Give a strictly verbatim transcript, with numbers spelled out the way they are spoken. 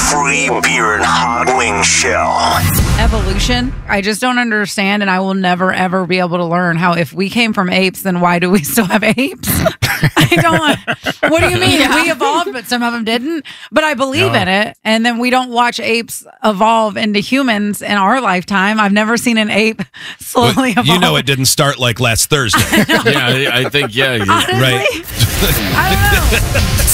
free beer and hot wing shell. Evolution, I just don't understand, and I will never, ever be able to learn how if we came from apes, then why do we still have apes? I don't, what do you mean? Yeah. We evolved, but some of them didn't. But I believe No. in it, and then we don't watch apes evolve into humans in our lifetime. I've never seen an ape slowly Well, evolve. you know it didn't start like last Thursday. Yeah, I think, yeah. you- Honestly, Right. I don't know.